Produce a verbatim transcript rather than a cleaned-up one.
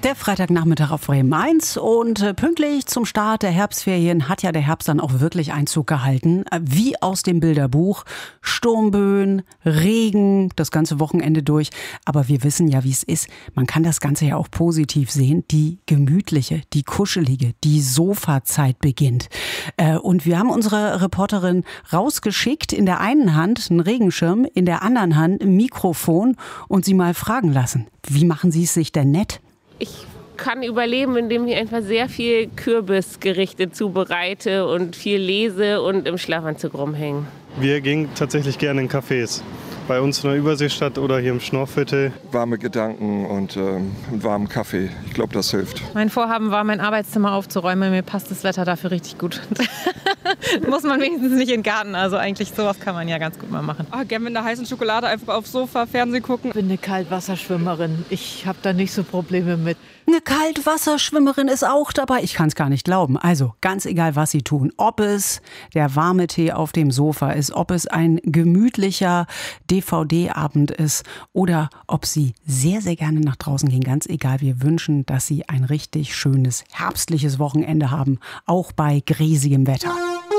Der Freitagnachmittag auf Bremen eins und äh, pünktlich zum Start der Herbstferien hat ja der Herbst dann auch wirklich Einzug gehalten. Äh, wie aus dem Bilderbuch. Sturmböen, Regen, das ganze Wochenende durch. Aber wir wissen ja, wie es ist. Man kann das Ganze ja auch positiv sehen. Die gemütliche, die kuschelige, die Sofazeit beginnt. Äh, und wir haben unsere Reporterin rausgeschickt. In der einen Hand einen Regenschirm, in der anderen Hand ein Mikrofon und sie mal fragen lassen. Wie machen Sie es sich denn nett? Ich kann überleben, indem ich einfach sehr viel Kürbisgerichte zubereite und viel lese und im Schlafanzug rumhänge. Wir gehen tatsächlich gerne in Cafés. Bei uns in der Überseestadt oder hier im Schnorrviertel. Warme Gedanken und ähm, einen warmen Kaffee. Ich glaube, das hilft. Mein Vorhaben war, mein Arbeitszimmer aufzuräumen. Mir passt das Wetter dafür richtig gut. Muss man wenigstens nicht in den Garten. Also eigentlich sowas kann man ja ganz gut mal machen. Oh, gerne mit einer heißen Schokolade einfach aufs Sofa, Fernsehen gucken. Ich bin eine Kaltwasserschwimmerin. Ich habe da nicht so Probleme mit. Eine Kaltwasserschwimmerin ist auch dabei. Ich kann es gar nicht glauben. Also ganz egal, was Sie tun. Ob es der warme Tee auf dem Sofa ist, ob es ein gemütlicher D V D-Abend ist oder ob Sie sehr, sehr gerne nach draußen gehen. Ganz egal, wir wünschen, dass Sie ein richtig schönes herbstliches Wochenende haben, auch bei gräsigem Wetter.